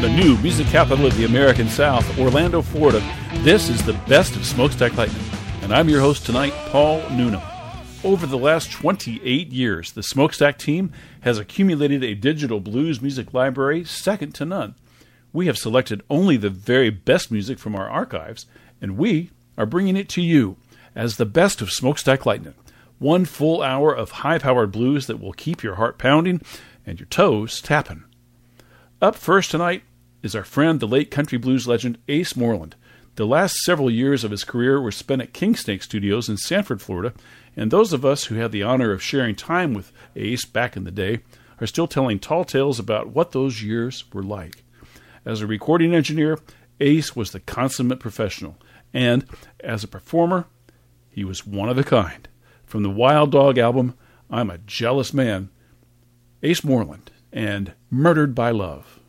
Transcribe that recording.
the new music capital of the American South, Orlando, Florida, this is the best of Smokestack Lightning, and I'm your host tonight, Paul Noonan. Over the last 28 years, the Smokestack team has accumulated a digital blues music library second to none. We have selected only the very best music from our archives, and we are bringing it to you as the best of Smokestack Lightning. 1 full hour of high-powered blues that will keep your heart pounding and your toes tapping. Up first tonight is our friend, the late country blues legend Ace Moreland. The last several years of his career were spent at King Snake Studios in Sanford, Florida, and those of us who had the honor of sharing time with Ace back in the day are still telling tall tales about what those years were like. As a recording engineer, Ace was the consummate professional, and as a performer, he was one of a kind. From the Wild Dog album, I'm a Jealous Man, Ace Moreland, and Murdered by Love.